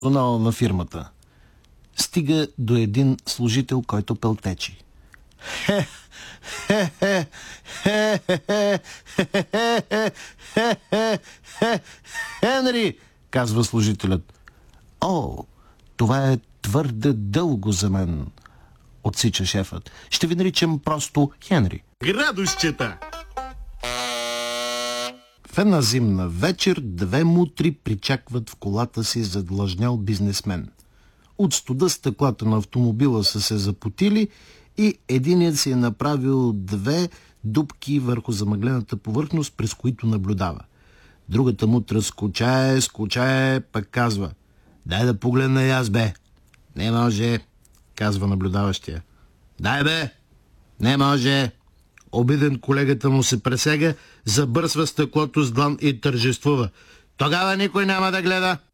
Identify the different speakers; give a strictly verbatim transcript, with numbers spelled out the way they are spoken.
Speaker 1: персонала на фирмата. Стига до един служител, който пълтечи. Хе, хе, хе, хе, хе, хе, хе, хе, хе, хе, Хенри, казва служителят. О, това е твърде дълго за мен, отсича шефът. Ще ви наричам просто Хенри.
Speaker 2: Градусчета!
Speaker 1: В една зимна вечер две мутри причакват в колата си задлъжнял бизнесмен. От студа стъклата на автомобила са се запотили и единият си е направил две дупки върху замъглената повърхност, през които наблюдава. Другата мутра скучае, скучае, пък казва: дай да погледна и аз, бе. Не може, казва наблюдаващия. Дай, бе. Не може. Обиден колегата му се пресега, забърсва стъклото с длан и тържествува. Тогава никой няма да гледа.